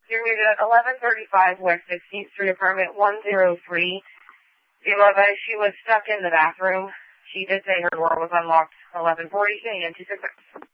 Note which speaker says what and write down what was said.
Speaker 1: You're muted at 1135 West 16th Street, apartment 103. Beloved, she was stuck in the bathroom. She did say her door was unlocked. 1140, can you get 266?